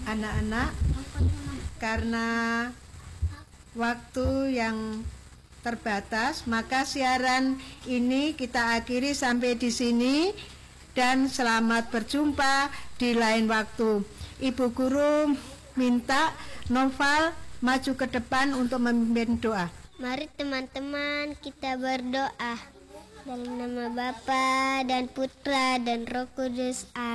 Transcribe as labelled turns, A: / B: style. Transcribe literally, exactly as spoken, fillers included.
A: anak-anak, karena waktu yang terbatas, maka siaran ini kita akhiri sampai di sini dan selamat berjumpa di lain waktu. Ibu guru minta Noval maju ke depan untuk memimpin doa.
B: Mari teman-teman kita berdoa. Dalam nama Bapa dan Putra dan Roh Kudus. Amin.